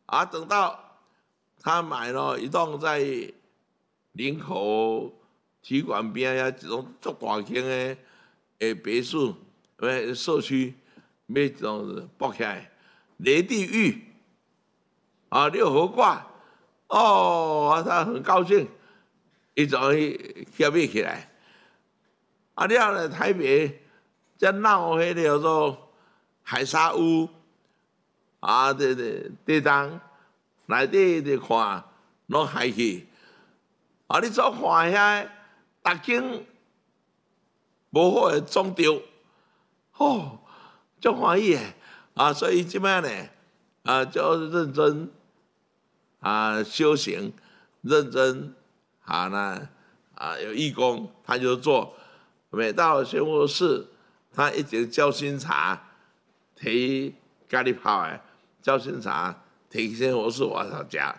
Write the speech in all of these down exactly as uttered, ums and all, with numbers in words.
啊，等到他买了一栋在林口体育馆边呀，一种足大间的诶别墅，诶社区，要一种包起来，雷地玉啊，六合挂，哦，他很高兴，一种去去买起来。啊，了咧台北，则闹迄个叫做海沙屋，啊，这这地当内底伫看，拢海去。啊，你所看遐，逐间无好诶种着，吼，足欢喜诶。啊，所以即摆呢，啊，就认真啊修行，认真啊呢啊有义工，他就做。每到宣佛寺，他一直交心茶，提咖喱泡诶，交心茶提宣佛寺我头食，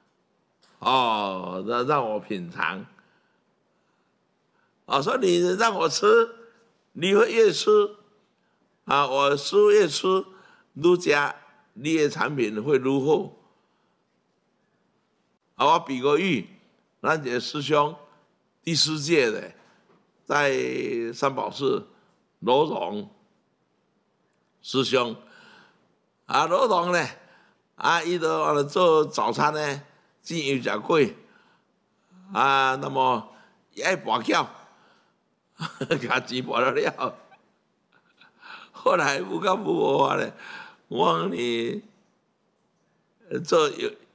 哦，让让我品尝。啊，说你让我吃，你会越吃啊，我吃越吃，愈加你的产品会愈好。啊，我比个喻，咱一个师兄，第四届的，在三宝寺罗荣师兄，啊，罗荣呢，啊，伊都完了做早餐呢，煎油食粿，啊，那么伊爱跋筊。甲钱跋了了，后来有到无法咧，我讲你做油